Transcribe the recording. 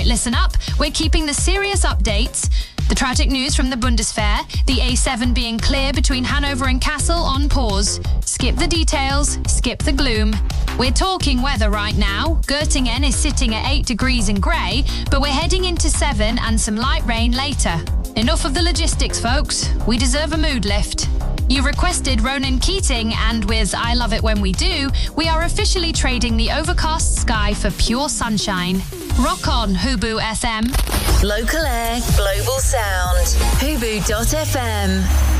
listen up. We're keeping the serious updates. The tragic news from the Bundeswehr, the A7 being clear between Hanover and Kassel on pause. Skip the details, skip the gloom. We're talking weather right now. Göttingen is sitting at 8 degrees and grey, but we're heading into 7 and some light rain later. Enough of the logistics, folks. We deserve a mood lift. You requested Ronan Keating, and with I Love It When We Do, we are officially trading the overcast sky for pure sunshine. Rock on, Hubu FM. Local air, global sound. Hubu.fm.